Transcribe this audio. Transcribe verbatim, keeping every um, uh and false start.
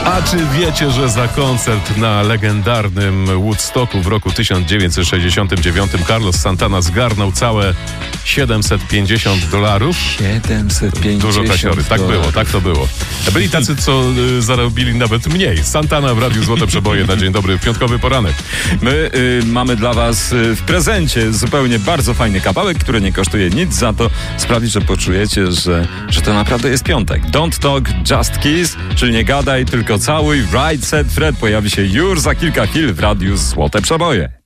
A czy wiecie, że za koncert na legendarnym Woodstocku w roku tysiąc dziewięćset sześćdziesiątym dziewiątym Carlos Santana zgarnął całe siedemset pięćdziesiąt dolarów? siedemset pięćdziesiąt Dużo kasiory, tak dolarów. było, tak to było. Byli tacy, co y, zarobili nawet mniej. Santana w Radiu Złote Przeboje na dzień dobry, piątkowy poranek. My y, mamy dla was y, w prezencie zupełnie bardzo fajny kawałek, który nie kosztuje nic, za to sprawi, że poczujecie, że, że to naprawdę jest piątek. Don't Talk, Just Kiss, czyli nie gadaj, tylko całuj. Right Said Fred pojawi się już za kilka chwil w Radiu Złote Przeboje.